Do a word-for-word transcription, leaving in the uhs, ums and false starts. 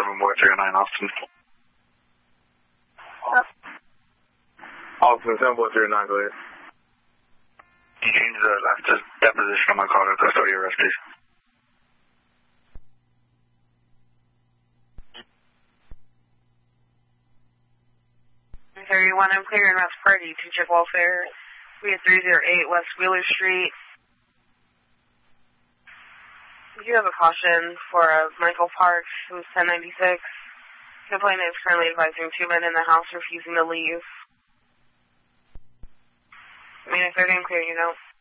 seven boy three oh nine, Austin. Austin, seven boy three oh nine, go ahead. Can you change the last deposition on my call to custodial arrest, please? thirty-one, I'm clearing West Party to check welfare. We have three oh eight West Wheeler Street. We do have a caution for uh, Michael Parks, who's ten ninety-six. Complainant is currently advising two men in the house refusing to leave. I mean, if they're going to clear, you know.